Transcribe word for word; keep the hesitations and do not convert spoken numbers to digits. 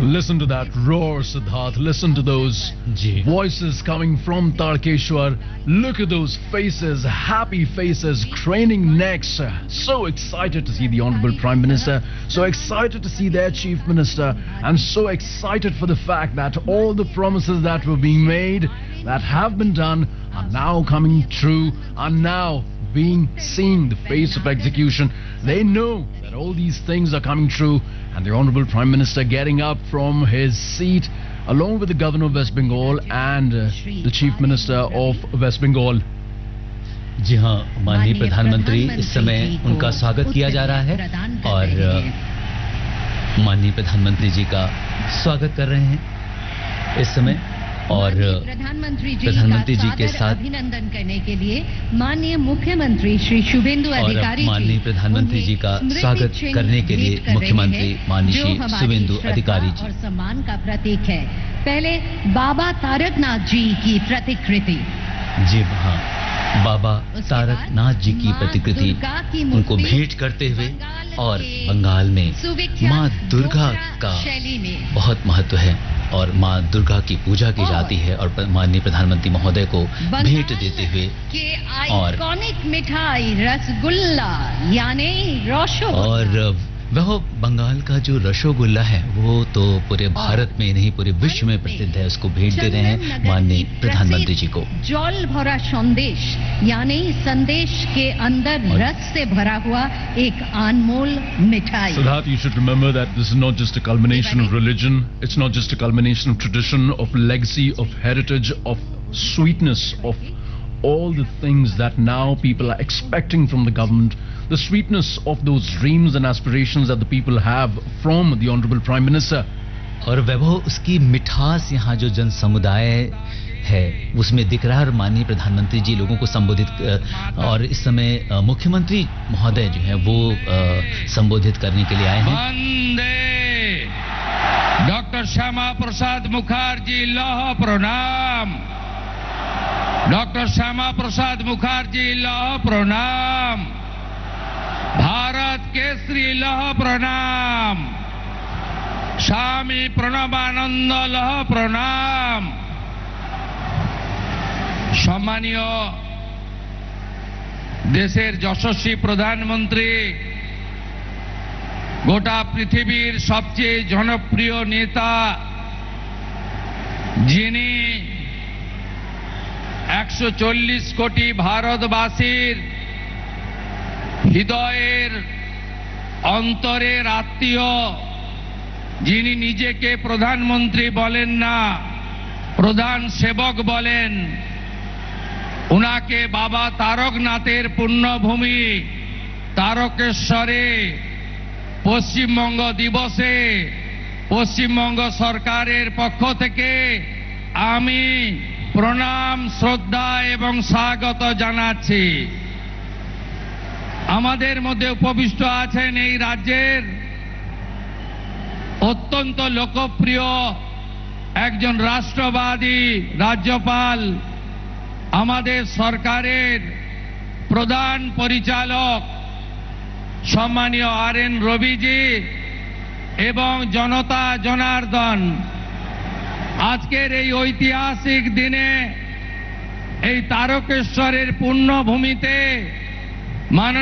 Listen to that roar, Siddharth. Listen to those voices coming from Tarkeshwar. Look at those faces, happy faces, craning necks. So excited to see the Honorable Prime Minister. So excited to see their Chief Minister. And so excited for the fact that all the promises that were being made, that have been done, are now coming true, are now being seen, the face of execution. They know that all these things are coming true, and the Honorable Prime Minister getting up from his seat along with the Governor of West Bengal and uh, the Chief Minister of West Bengal. जी हाँ, माननीय प्रधानमंत्री इस समय उनका स्वागत किया जा रहा है और माननीय प्रधानमंत्री जी का स्वागत कर रहे हैं इस समय और प्रधानमंत्री जी, प्रधानमंत्री जी के साथ अभिनंदन करने के लिए माननीय मुख्यमंत्री श्री शुभेंदु अधिकारी माननीय प्रधानमंत्री जी का स्वागत करने के लिए मुख्यमंत्री माननीय श्री शुभेंदु अधिकारी जी और सम्मान का प्रतीक है। पहले बाबा तारकनाथ जी की प्रतिकृति, जी हाँ, बाबा तारकनाथ जी की प्रतिकृति उनको भेंट करते हुए और बंगाल में माँ दुर्गा का बहुत महत्व है और माँ दुर्गा की पूजा की जाती है और माननीय प्रधानमंत्री महोदय को भेंट देते हुए और आइकॉनिक मिठाई रसगुल्ला यानी रसगुल्ला और वह बंगाल का जो रसगुल्ला है वो तो पूरे भारत में नहीं पूरे विश्व में प्रसिद्ध है, उसको भेंट दे रहे हैं माननीय प्रधानमंत्री जी को। जल भरा संदेश यानी संदेश के अंदर रस से भरा हुआ एक अनमोल मिठाई। Siddharth, you should remember that this is not just a culmination of religion, it's not just a culmination of tradition, of legacy, of heritage, of sweetness, of all the things that now people are expecting from the government, the sweetness of those dreams and aspirations that the people have from the Honorable Prime Minister. और वैभव उसकी मिठास यहाँ जो जन समुदाय है उसमें दिख रहा है और माननीय प्रधानमंत्री जी लोगों को संबोधित और इस समय मुख्यमंत्री महोदय जो है वो संबोधित करने के लिए आए हैं। वंदे डॉक्टर श्यामा प्रसाद मुखर्जी लौह प्रणाम, डॉक्टर श्यामा प्रसाद मुखर्जी लौह प्रणाम, भारत केसरी लौह प्रणाम, स्वामी प्रणबानंद लौह प्रणाम। सम्मानीय देशेर यशस्वी प्रधानमंत्री, गोटा पृथिवीर सबचेये जनप्रिय नेता जिनी একশো চল্লিশ কোটি ভারতবাসীর হৃদয়ের অন্তরের আত্মীয়, যিনি নিজেকে প্রধানমন্ত্রী বলেন না প্রধান সেবক বলেন, উনাকে বাবা তারকনাথের পুণ্যভূমি তারকেশ্বরে পশ্চিমবঙ্গ দিবসে পশ্চিমবঙ্গ সরকারের পক্ষ থেকে আমি প্রণাম শ্রদ্ধা এবং স্বাগত জানাচ্ছি। আমাদের মধ্যে উপবিষ্ট আছেন এই রাজ্যের অত্যন্ত লোকপ্রিয় একজন রাষ্ট্রবাদী রাজ্যপাল, আমাদের সরকারের প্রধান পরিচালক সম্মানীয় আর এন রবিজি এবং জনতা জনার্দন। আজকের এই ঐতিহাসিক দিনে এই তারকেশ্বরের পুণ্যভূমিতে মান